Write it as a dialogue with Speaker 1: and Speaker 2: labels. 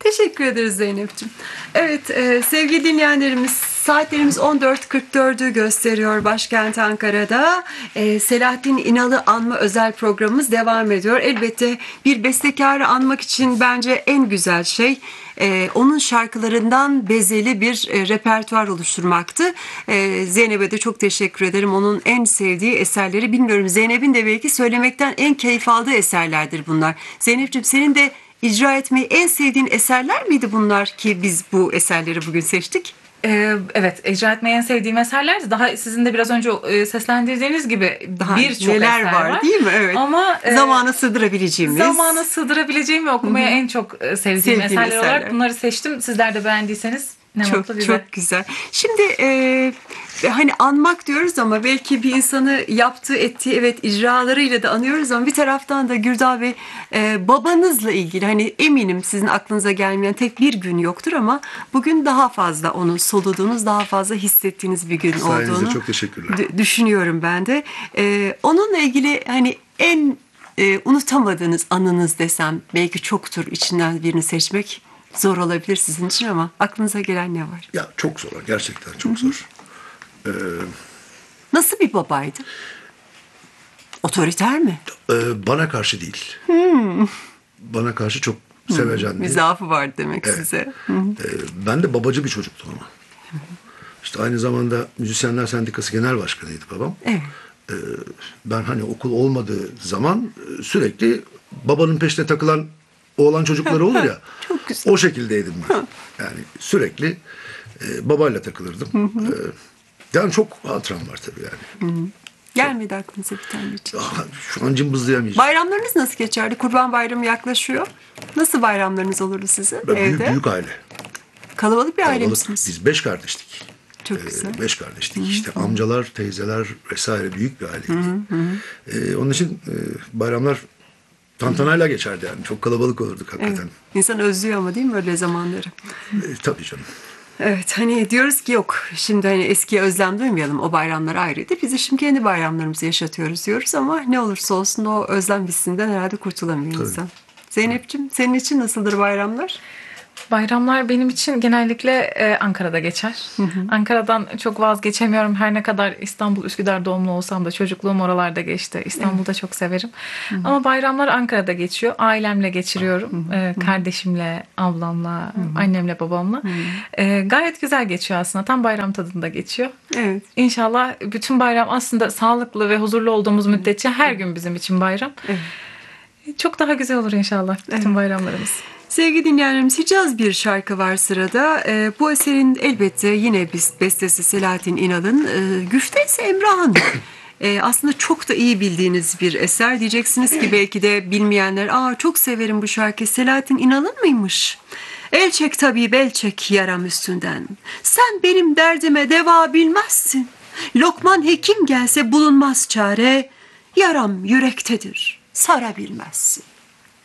Speaker 1: Teşekkür ederiz Zeynep'ciğim. Evet, sevgili dinleyenlerimiz, saatlerimiz 14.44'ü gösteriyor başkent Ankara'da. Selahattin İnal'ı anma özel programımız devam ediyor. Elbette bir bestekarı anmak için bence en güzel şey onun şarkılarından bezeli bir repertuar oluşturmaktı. Zeynep'e de çok teşekkür ederim. Onun en sevdiği eserleri, bilmiyorum, Zeynep'in de belki söylemekten en keyif aldığı eserlerdir bunlar. Zeynep'ciğim, senin de icra etmeyi en sevdiğin eserler miydi bunlar ki biz bu eserleri bugün seçtik?
Speaker 2: Evet, icra etmeyi en sevdiğim eserler. Daha sizin de biraz önce seslendirdiğiniz gibi
Speaker 1: Daha
Speaker 2: birçok
Speaker 1: neler
Speaker 2: eser
Speaker 1: var değil mi? Evet.
Speaker 2: Ama
Speaker 1: zamana sığdırabileceğim
Speaker 2: ve okumaya en çok sevdiğim eserler olarak bunları seçtim. Sizler de beğendiyseniz ne mutlu bize.
Speaker 1: Çok güzel. Şimdi hani anmak diyoruz ama belki bir insanı yaptığı ettiği icralarıyla da anıyoruz ama bir taraftan da Gürdal Bey, babanızla ilgili, hani eminim sizin aklınıza gelmeyen tek bir gün yoktur ama bugün daha fazla onu soluduğunuz, daha fazla hissettiğiniz bir gün
Speaker 3: Sayenizde
Speaker 1: olduğunu
Speaker 3: çok teşekkürler.
Speaker 1: Düşünüyorum ben de. Onunla ilgili hani en unutamadığınız anınız desem belki çoktur, içinden birini seçmek zor olabilir sizin için ama aklınıza gelen ne var?
Speaker 3: Ya çok zor, gerçekten çok zor.
Speaker 1: Nasıl bir babaydı? Otoriter mi?
Speaker 3: Bana karşı değil. Bana karşı çok sevecenli.
Speaker 1: Bir zaafı vardı demek size.
Speaker 3: Ben de babacı bir çocuktum ama. İşte aynı zamanda Müzisyenler Sendikası Genel Başkanıydı babam.
Speaker 1: Evet.
Speaker 3: Ben hani okul olmadığı zaman sürekli babanın peşine takılan oğlan çocukları olur ya.
Speaker 1: Çok güzel.
Speaker 3: O şekildeydim ben. Yani sürekli babayla takılırdım. Yani çok hatıram var tabii yani.
Speaker 1: Gelmedi aklınıza bir tane hiç.
Speaker 3: Şu an cımbızlayamayacağım.
Speaker 1: Bayramlarınız nasıl geçerdi? Kurban Bayramı yaklaşıyor. Nasıl bayramlarınız olurdu sizin evde?
Speaker 3: Büyük aile.
Speaker 1: Kalabalık bir aile
Speaker 3: Kalabalık.
Speaker 1: misiniz?
Speaker 3: Biz 5 kardeştik.
Speaker 1: Çok güzel.
Speaker 3: 5 kardeştik. İşte amcalar, teyzeler vesaire, büyük bir aileydik. Onun için bayramlar tantanayla geçerdi yani. Çok kalabalık olurduk hakikaten.
Speaker 1: Evet. İnsan özlüyor ama değil mi öyle zamanları?
Speaker 3: Tabii canım.
Speaker 1: Evet, hani diyoruz ki yok şimdi hani eskiye özlem duymayalım, o bayramlar ayrıydı. Biz de şimdi kendi bayramlarımızı yaşatıyoruz diyoruz ama ne olursa olsun o özlem hissinden herhalde kurtulamıyor insan. Zeynep'ciğim, senin için nasıldır bayramlar?
Speaker 2: Bayramlar benim için genellikle Ankara'da geçer. Ankara'dan çok vazgeçemiyorum. Her ne kadar İstanbul, Üsküdar doğumlu olsam da çocukluğum oralarda geçti. İstanbul'da çok severim. Ama bayramlar Ankara'da geçiyor. Ailemle geçiriyorum. Kardeşimle, ablamla, annemle, babamla. Gayet güzel geçiyor aslında. Tam bayram tadında geçiyor.
Speaker 1: Evet.
Speaker 2: İnşallah bütün bayram aslında sağlıklı ve huzurlu olduğumuz müddetçe her gün bizim için bayram. Çok daha güzel olur inşallah bütün bayramlarımız.
Speaker 1: Sevgili dinleyenlerimiz, Hicaz bir şarkı var sırada. Bu eserin elbette yine bestesi Selahattin İnal'ın, güfte ise Emrah'ın. Aslında çok da iyi bildiğiniz bir eser. Diyeceksiniz ki belki de bilmeyenler, çok severim bu şarkıyı, Selahattin İnal'ın mıymış? El çek tabip, el çek yaram üstünden. Sen benim derdime deva bilmezsin. Lokman hekim gelse bulunmaz çare. Yaram yürektedir, sarabilmezsin.